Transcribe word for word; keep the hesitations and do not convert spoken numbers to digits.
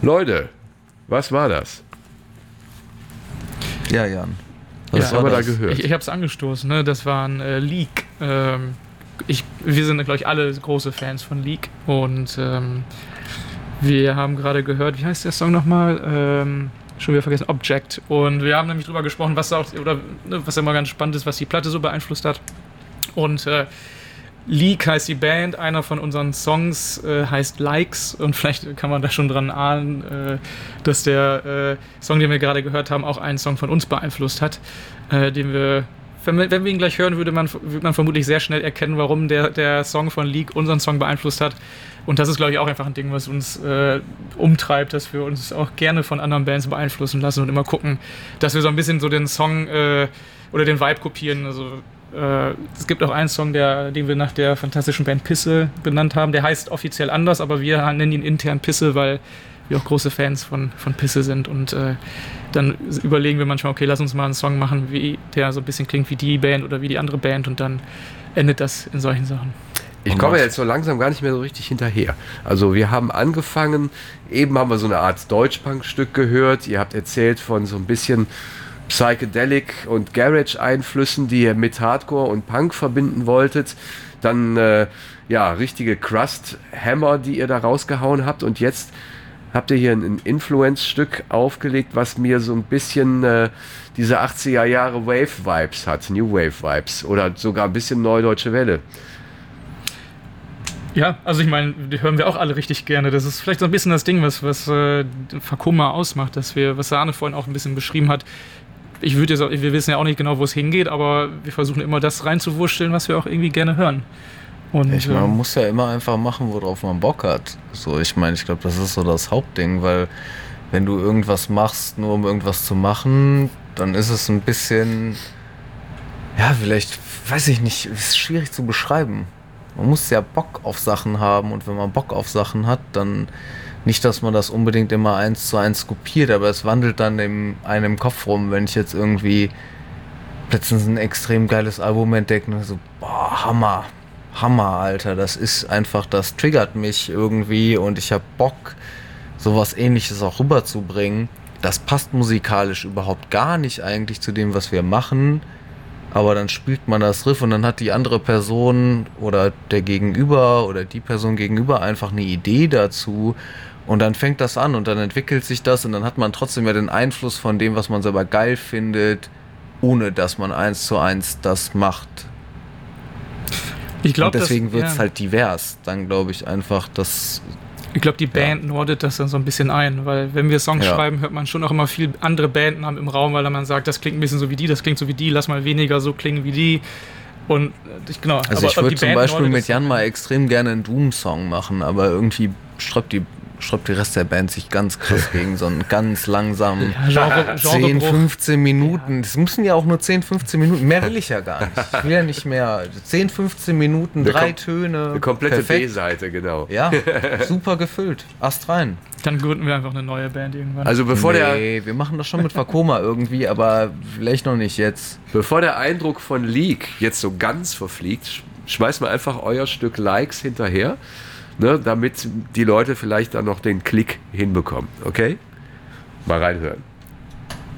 Leute, was war das? Ja, Jan. Was Ja, haben wir da das- gehört? Ich, ich habe es angestoßen, ne? Das war ein äh, Leak. Ähm, ich, wir sind, glaube ich, alle große Fans von Leak. Und ähm, wir haben gerade gehört, wie heißt der Song nochmal? Ähm, schon wieder vergessen, Object. Und wir haben nämlich drüber gesprochen, was auch, oder ne, was immer ganz spannend ist, was die Platte so beeinflusst hat. Und äh, Leak heißt die Band, einer von unseren Songs äh, heißt Likes und vielleicht kann man da schon dran ahnen, äh, dass der äh, Song, den wir gerade gehört haben, auch einen Song von uns beeinflusst hat, äh, den wir, wenn wir, wenn wir ihn gleich hören, würde man, würde man vermutlich sehr schnell erkennen, warum der, der Song von Leak unseren Song beeinflusst hat. Und das ist, glaube ich, auch einfach ein Ding, was uns äh, umtreibt, dass wir uns auch gerne von anderen Bands beeinflussen lassen und immer gucken, dass wir so ein bisschen so den Song äh, oder den Vibe kopieren. Also äh, es gibt auch einen Song, der, den wir nach der fantastischen Band Pisse benannt haben. Der heißt offiziell anders, aber wir nennen ihn intern Pisse, weil wir auch große Fans von, von Pisse sind. Und äh, dann überlegen wir manchmal, okay, lass uns mal einen Song machen, wie der so ein bisschen klingt wie die Band oder wie die andere Band. Und dann endet das in solchen Sachen. Ich komme jetzt so langsam gar nicht mehr so richtig hinterher. Also wir haben angefangen, eben haben wir so eine Art Deutschpunk-Stück gehört. Ihr habt erzählt von so ein bisschen Psychedelic und Garage-Einflüssen, die ihr mit Hardcore und Punk verbinden wolltet. Dann äh, ja, richtige Crust-Hammer, die ihr da rausgehauen habt. Und jetzt habt ihr hier ein Influence-Stück aufgelegt, was mir so ein bisschen äh, diese achtziger Jahre Wave-Vibes hat, New Wave-Vibes oder sogar ein bisschen Neudeutsche Welle. Ja, also ich meine, die hören wir auch alle richtig gerne. Das ist vielleicht so ein bisschen das Ding, was, was äh, Fakuma ausmacht, dass wir, was Arne vorhin auch ein bisschen beschrieben hat. Ich würde jetzt auch, wir wissen ja auch nicht genau, wo es hingeht, aber wir versuchen immer das reinzuwursteln, was wir auch irgendwie gerne hören. Und, Ich meine, man ähm, muss ja immer einfach machen, worauf man Bock hat. So, ich meine, ich glaube, das ist so das Hauptding, weil wenn du irgendwas machst, nur um irgendwas zu machen, dann ist es ein bisschen, ja, vielleicht, weiß ich nicht, ist schwierig zu beschreiben. Man muss ja Bock auf Sachen haben und wenn man Bock auf Sachen hat, dann nicht, dass man das unbedingt immer eins zu eins kopiert, aber es wandelt dann in einem Kopf rum, wenn ich jetzt irgendwie letztens ein extrem geiles Album entdecke und so, boah, Hammer, Hammer, Alter, das ist einfach, das triggert mich irgendwie und ich hab Bock, sowas Ähnliches auch rüberzubringen. Das passt musikalisch überhaupt gar nicht eigentlich zu dem, was wir machen. Aber dann spielt man das Riff und dann hat die andere Person oder der Gegenüber oder die Person gegenüber einfach eine Idee dazu und dann fängt das an und dann entwickelt sich das und dann hat man trotzdem ja den Einfluss von dem, was man selber geil findet, ohne dass man eins zu eins das macht. ich glaube, Und deswegen wird es ja. halt divers. Dann glaube ich einfach, dass Ich glaube, die Band nordet das dann so ein bisschen ein, weil wenn wir Songs Ja. schreiben, hört man schon auch immer viel andere Bandnamen im Raum, weil dann man sagt, das klingt ein bisschen so wie die, das klingt so wie die, lass mal weniger so klingen wie die. Und äh, ich, genau. Also aber ich ob würde die zum Band Beispiel nordet mit das- Jan mal extrem gerne einen Doom-Song machen, aber irgendwie sträubt die, sträubt die Rest der Band sich ganz krass gegen so einen ganz langsamen Ja, Genre, zehn, Genrebruch. fünfzehn Minuten. Das müssen ja auch nur zehn, fünfzehn Minuten. Mehr will ich ja gar nicht. Ich will ja nicht mehr. zehn, fünfzehn Minuten, Eine drei kom- Töne. Eine komplette perfekt. B-Seite, genau. Ja, super gefüllt. Ast rein. Dann gründen wir einfach eine neue Band irgendwann. Also bevor, der, nee, wir machen das schon mit Fakoma irgendwie, aber vielleicht noch nicht jetzt. bevor der Eindruck von Leak jetzt so ganz verfliegt, sch- schmeißt mal einfach euer Stück Likes hinterher, ne, damit die Leute vielleicht dann noch den Klick hinbekommen. Okay? Mal reinhören.